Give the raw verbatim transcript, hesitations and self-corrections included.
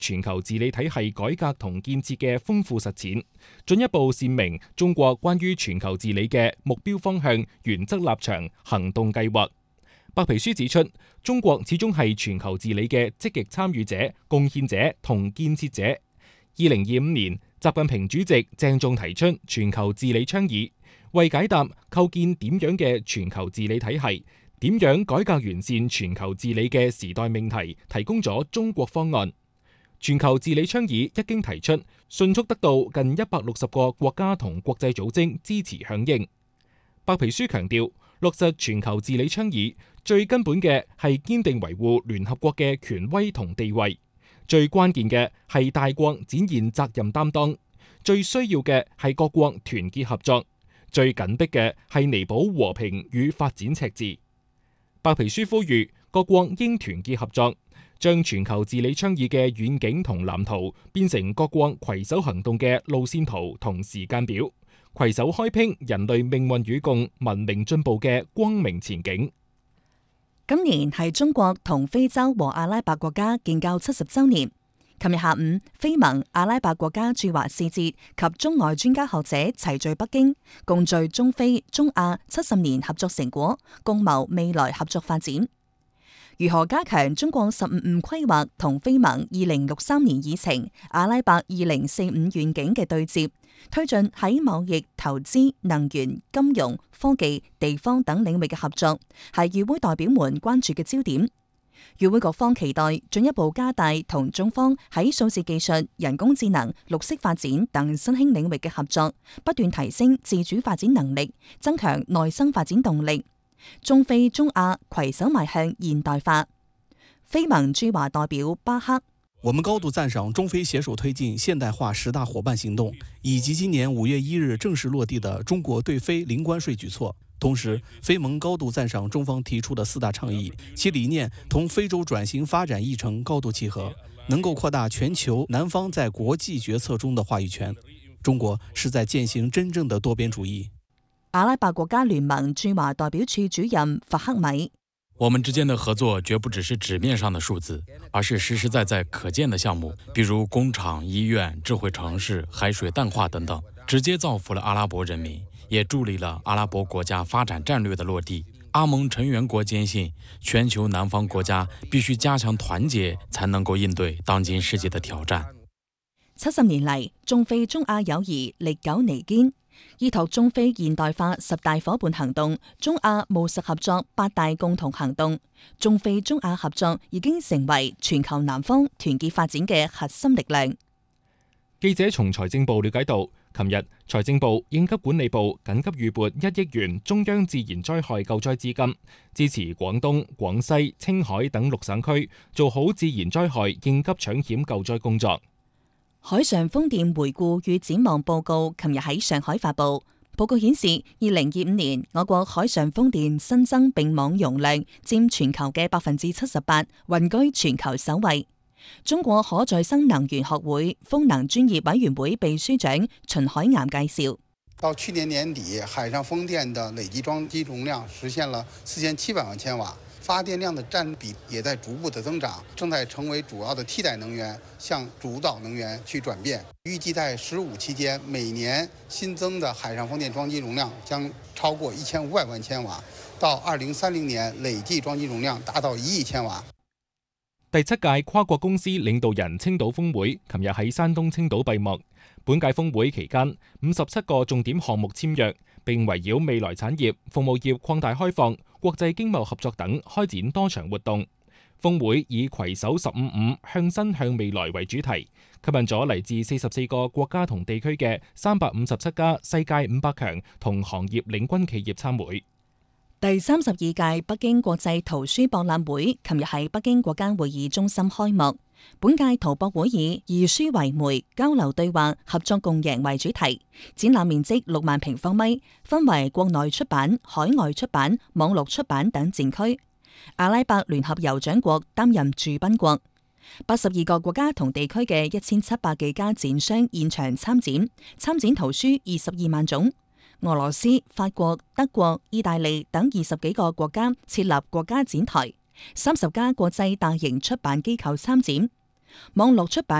全球治理體系改革同建設嘅豐富實踐，進一步闡明中國關於全球治理嘅目標方向、原則立場、行動計劃。白皮書指出，中國始終係全球治理嘅積極參與者、貢獻者同建設者。二零二五年，習近平主席鄭重提出全球治理倡議，為解答構建點樣嘅全球治理體系、點樣改革完善全球治理嘅時代命題，提供咗中國方案。全球治理倡議一經提出，迅速得到近一百六十個國家同國際組織支持響應。白皮書強調，落實全球治理倡議最根本嘅係堅定維護聯合國嘅權威同地位，最關鍵嘅係大國展現責任擔當，最需要嘅係各國團結合作，最緊迫嘅係彌補和平與發展赤字。白皮書呼籲各國應團結合作，將全球治理倡議嘅遠景同藍圖變成各國攜手行動嘅路線圖同時間表，攜手開闢人類命運與共、文明進步嘅光明前景。 今年係中國同非洲和阿拉伯國家建交七十週年。琴日下午，非盟、阿拉伯國家駐華使節及中外專家學者齊聚北京，共聚中非、中亞七十年合作成果，共謀未來合作發展。如何加強中國十五五規劃同非盟二零六三年議程、阿拉伯二零四五願景嘅對接，推進喺貿易、投資、能源、金融、科技、地方等領域嘅合作，係與會代表們關注嘅焦點。與會各方期待進一步加大同中方喺數字技術、人工智能、綠色發展等新興領域嘅合作，不斷提升自主發展能力，增強內生發展動力。中非中亞攜手邁向現代化。非盟駐華代表巴克： 我們高度讚賞中非攜手推進現代化十大夥伴行動，以及今年五月一日正式落地的中國對非零關稅舉措。同時，非盟高度讚賞中方提出的四大倡議，其理念同非洲轉型發展議程高度契合，能夠擴大全球南方在國際決策中的話語權。中國是在踐行真正的多邊主義。 阿拉伯國家聯盟駐華代表處主任法克米： 我們之間的合作絕不只是紙面上的數字，而是實實在在可見的項目，比如工廠、醫院、智慧城市、海水淡化等等，直接造福了阿拉伯人民，也助力了阿拉伯國家發展戰略的落地。阿盟成員國堅信，全球南方國家必須加強團結，才能夠應對當今世界的挑戰。 七十年嚟，中非中亞友誼歷久彌堅。依託中非現代化十大夥伴行動、中亞務實合作八大共同行動，中非中亞合作已經成為全球南方團結發展嘅核心力量。 記者從財政部了解到，琴日財政部應急管理部緊急預撥一億元中央自然災害救災資金，支持廣東、廣西、青海等六省區做好自然災害應急搶險救災工作。 海上風電回顧與展望報告琴日喺上海發布，報告顯示，二零二五年我國海上風電新增並網容量佔全球嘅百分之七十八，穩居全球首位。中國可再生能源學會風能專業委員會秘書長秦海岩介紹， 到去年年底，海上風電的累計裝機容量實現了四千七百萬千瓦。發電量的佔比也在逐步的增長，正在成為主要的替代能源，向主導能源去轉變。預計在十五期間，每年新增的海上風電裝機容量將超過一千五百萬千瓦，到二零三零年累計裝機容量達到一億千瓦。 第七屆跨國公司領導人青島峰會琴日喺山東青島閉幕。本屆峰會期間，五十七個重點項目簽約，並圍繞未來產業、服務業擴大開放、國際經貿合作等開展多場活動。峰會以攜手十五五向新向未來為主題，吸引咗嚟自四十四個國家同地區嘅三百五十七家世界五百強同行業領軍企業參會。 第三十二屆北京國際圖書博覽會琴日喺北京國家會議中心開幕。本屆圖博會以以書為媒、交流對話、合作共贏為主題，展覽面積六萬平方米，分為國內出版、海外出版、網絡出版等展區。阿拉伯聯合酋長國擔任駐賓國，八十二個國家同地區嘅一千七百幾家展商現場參展，參展圖書二十二萬種。俄羅斯、法國、德國、意大利等二十幾個國家設立國家展台，三十家國際大型出版機構參展。 網絡出版